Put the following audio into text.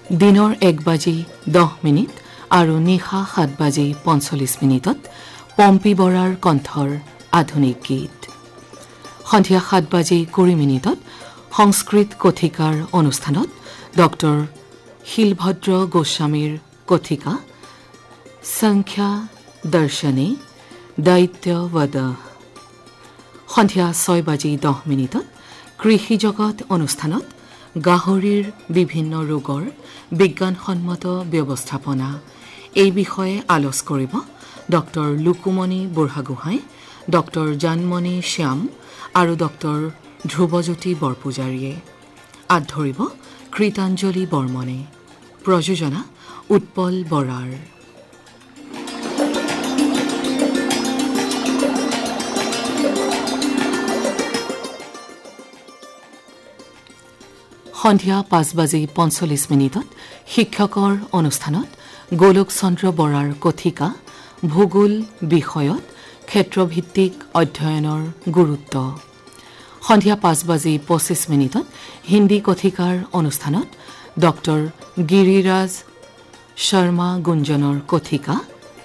দিনৰ 1:10 আৰু নিশা 7:45 পম্পী বৰাৰ কণ্ঠৰ আধুনিক গীত। সন্ধিয়া 7:20 সংস্কৃত কথিকাৰ অনুষ্ঠানত ডক্টৰ শিলভদ্ৰ গোস্বামীৰ কথিকা সংখ্যা দৰ্শনে দৈত্যবধ। সন্ধিয়া 6:10 কৃষি জগত অনুষ্ঠানত গাহৰিৰ বিভিন্ন ৰোগৰ বিজ্ঞানসন্মত ব্যৱস্থাপনা এই বিষয়ে আলোচ কৰিব ডক্টৰ লুকুমণি বুঢ়াগোহাঁই, ডক্টৰ জানমণি শ্যাম আৰু ডক্টৰ ধ্ৰুৱজ্যোতি বৰপূজাৰীয়ে। আঁত ধৰিব কৃতাঞ্জলি বৰ্মনে। প্ৰযোজনা উৎপল বৰাৰ। সন্ধিয়া 5:45 শিক্ষকৰ অনুষ্ঠানত গোলোক চন্দ্ৰ বৰাৰ কথিকা ভূগোল বিষয়ত ক্ষেত্ৰভিত্তিক অধ্যয়নৰ গুৰুত্ব। সন্ধিয়া 5:25 হিন্দী কথিকাৰ অনুষ্ঠানত ডক্টৰ গিৰিৰাজ শৰ্মা গুঞ্জনৰ কথিকা